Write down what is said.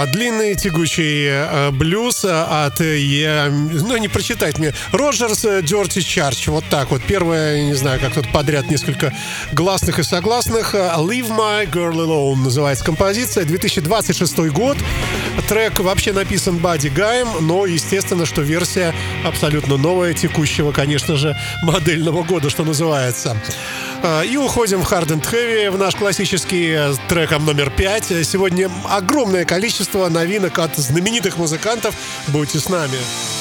Длинный тягучий блюз от, не прочитать мне, Роджерс Dirty Charge, вот так вот. Первое, не знаю, как тут подряд несколько гласных и согласных. Leave My Girl Alone называется композиция, 2026 год. Трек вообще написан Бадди Гаем, но естественно, что версия абсолютно новая, текущего, конечно же, модельного года, что называется. И уходим в Hard and Heavy, в наш классический треком номер 5. Сегодня огромное количество новинок от знаменитых музыкантов. Будьте с нами.